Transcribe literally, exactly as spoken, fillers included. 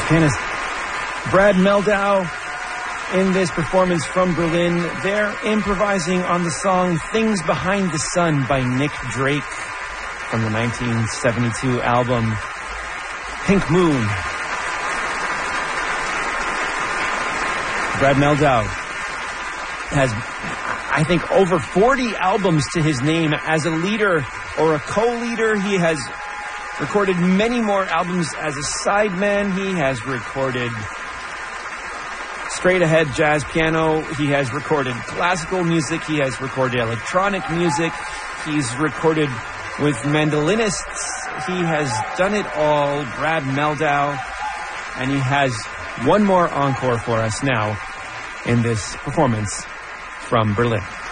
pianist Brad Mehldau in this performance from Berlin. They're improvising on the song Things Behind the Sun by Nick Drake from the nineteen seventy-two album Pink Moon. Brad Mehldau has, I think, over forty albums to his name as a leader or a co-leader. He has recorded many more albums as a sideman. He has recorded straight ahead jazz piano. He has recorded classical music. He has recorded electronic music. He's recorded with mandolinists. He has done it all, Brad Mehldau. And he has one more encore for us now in this performance from Berlin.